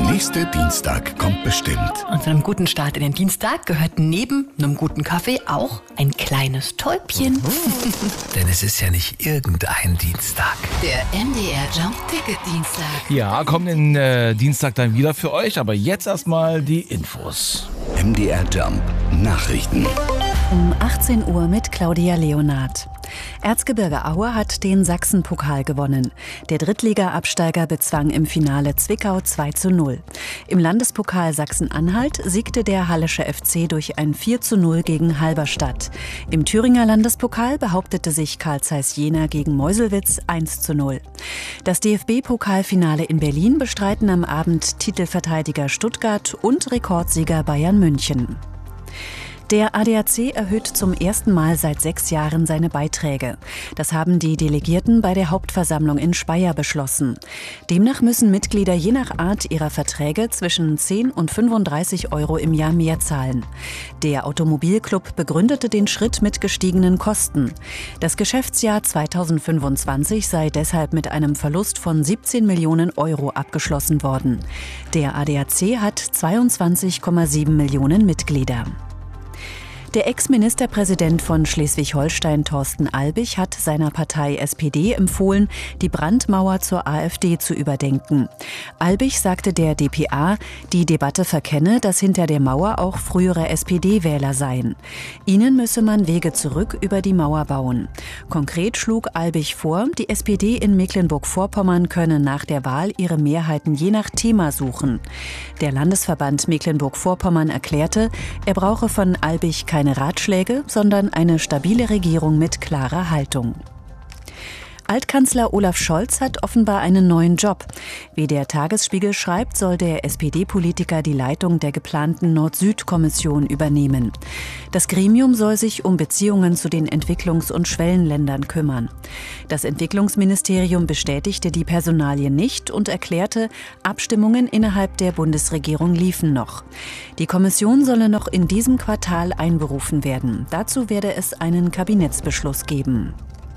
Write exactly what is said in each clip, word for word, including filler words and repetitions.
nächste Dienstag kommt bestimmt. Und zu einem guten Start in den Dienstag gehört neben einem guten Kaffee auch ein kleines Täubchen. Denn es ist ja nicht irgendein Dienstag. Der M D R Jump Ticket Dienstag. Ja, kommenden äh, Dienstag dann wieder für euch, aber jetzt erstmal die Infos. M D R Jump Nachrichten. Um achtzehn Uhr mit Claudia Leonard. Erzgebirge Aue hat den Sachsen-Pokal gewonnen. Der Drittliga-Absteiger bezwang im Finale Zwickau zwei zu null. Im Landespokal Sachsen-Anhalt siegte der Hallische F C durch ein vier zu null gegen Halberstadt. Im Thüringer Landespokal behauptete sich Carl Zeiss Jena gegen Meuselwitz eins zu null. Das D F B-Pokalfinale in Berlin bestreiten am Abend Titelverteidiger Stuttgart und Rekordsieger Bayern München. Der A D A C erhöht zum ersten Mal seit sechs Jahren seine Beiträge. Das haben die Delegierten bei der Hauptversammlung in Speyer beschlossen. Demnach müssen Mitglieder je nach Art ihrer Verträge zwischen zehn und fünfunddreißig Euro im Jahr mehr zahlen. Der Automobilclub begründete den Schritt mit gestiegenen Kosten. Das Geschäftsjahr zweitausendfünfundzwanzig sei deshalb mit einem Verlust von siebzehn Millionen Euro abgeschlossen worden. Der A D A C hat zweiundzwanzig Komma sieben Millionen Mitglieder. Der Ex-Ministerpräsident von Schleswig-Holstein, Thorsten Albig, hat seiner Partei S P D empfohlen, die Brandmauer zur AfD zu überdenken. Albig sagte der D P A, die Debatte verkenne, dass hinter der Mauer auch frühere S P D-Wähler seien. Ihnen müsse man Wege zurück über die Mauer bauen. Konkret schlug Albig vor, die S P D in Mecklenburg-Vorpommern könne nach der Wahl ihre Mehrheiten je nach Thema suchen. Der Landesverband Mecklenburg-Vorpommern erklärte, er brauche von Albig keine Keine Ratschläge, sondern eine stabile Regierung mit klarer Haltung. Altkanzler Olaf Scholz hat offenbar einen neuen Job. Wie der Tagesspiegel schreibt, soll der S P D-Politiker die Leitung der geplanten Nord-Süd-Kommission übernehmen. Das Gremium soll sich um Beziehungen zu den Entwicklungs- und Schwellenländern kümmern. Das Entwicklungsministerium bestätigte die Personalie nicht und erklärte, Abstimmungen innerhalb der Bundesregierung liefen noch. Die Kommission solle noch in diesem Quartal einberufen werden. Dazu werde es einen Kabinettsbeschluss geben.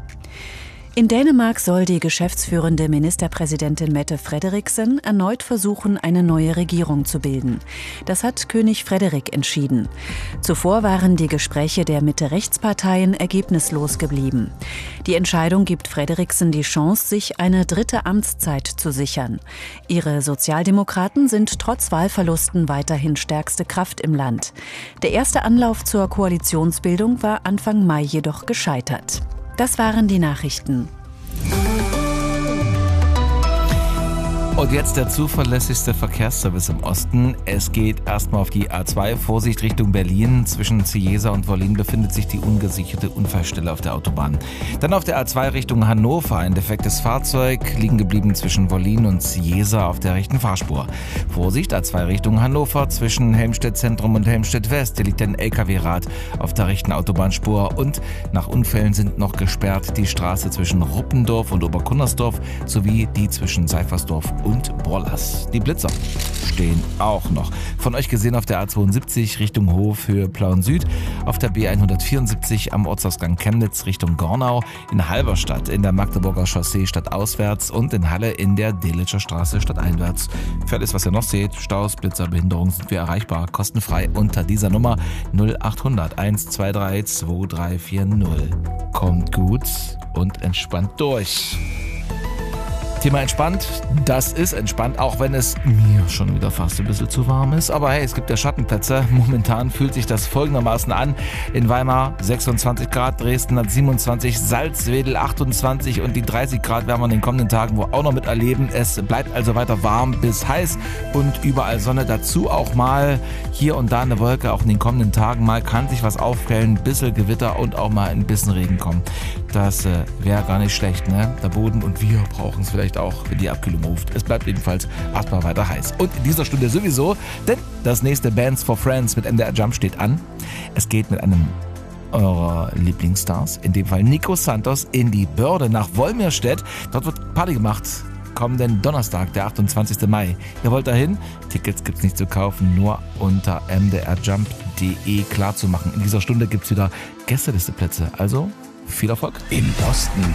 In Dänemark soll die geschäftsführende Ministerpräsidentin Mette Frederiksen erneut versuchen, eine neue Regierung zu bilden. Das hat König Frederik entschieden. Zuvor waren die Gespräche der Mitte-Rechts-Parteien ergebnislos geblieben. Die Entscheidung gibt Frederiksen die Chance, sich eine dritte Amtszeit zu sichern. Ihre Sozialdemokraten sind trotz Wahlverlusten weiterhin stärkste Kraft im Land. Der erste Anlauf zur Koalitionsbildung war Anfang Mai jedoch gescheitert. Das waren die Nachrichten. Und jetzt der zuverlässigste Verkehrsservice im Osten. Es geht erstmal auf die A zwei. Vorsicht Richtung Berlin. Zwischen Cieza und Wollin befindet sich die ungesicherte Unfallstelle auf der Autobahn. Dann auf der A zwei Richtung Hannover. Ein defektes Fahrzeug liegen geblieben zwischen Wollin und Cieza auf der rechten Fahrspur. Vorsicht A zwei Richtung Hannover. Zwischen Helmstedt Zentrum und Helmstedt West. Hier liegt ein L K W-Rad auf der rechten Autobahnspur. Und nach Unfällen sind noch gesperrt die Straße zwischen Ruppendorf und Oberkunnersdorf sowie die zwischen Seifersdorf und Borlas. Die Blitzer stehen auch noch. Von euch gesehen auf der A zweiundsiebzig Richtung Hof, Höhe Plauen Süd, auf der B hundertvierundsiebzig am Ortsausgang Chemnitz Richtung Gornau, in Halberstadt in der Magdeburger Chaussee stadtauswärts und in Halle in der Delitscher Straße stadteinwärts. Für alles, was ihr noch seht, Staus, Blitzer, Behinderungen, sind wir erreichbar, kostenfrei unter dieser Nummer null achthundert eins zwei drei zwei drei vier null. Kommt gut und entspannt durch. Thema entspannt, das ist entspannt, auch wenn es mir schon wieder fast ein bisschen zu warm ist. Aber hey, es gibt ja Schattenplätze. Momentan fühlt sich das folgendermaßen an. In Weimar sechsundzwanzig Grad, Dresden hat siebenundzwanzig, Salzwedel achtundzwanzig und die dreißig Grad werden wir in den kommenden Tagen wohl auch noch miterleben. Es bleibt also weiter warm bis heiß und überall Sonne. Dazu auch mal hier und da eine Wolke. Auch in den kommenden Tagen mal kann sich was aufquellen, ein bisschen Gewitter und auch mal ein bisschen Regen kommen. Das äh, wäre gar nicht schlecht, ne? Der Boden und wir brauchen es vielleicht auch, wenn die Abkühlung ruft. Es bleibt jedenfalls erstmal weiter heiß. Und in dieser Stunde sowieso, denn das nächste Bands for Friends mit M D R Jump steht an. Es geht mit einem eurer Lieblingsstars, in dem Fall Nico Santos, in die Börde nach Wolmirstedt. Dort wird Party gemacht. Kommenden Donnerstag, der achtundzwanzigsten Mai. Ihr wollt dahin? Tickets gibt's nicht zu kaufen, nur unter m d r jump punkt d e klar zu machen. In dieser Stunde gibt's wieder Gästelisteplätze. Also viel Erfolg. Im Osten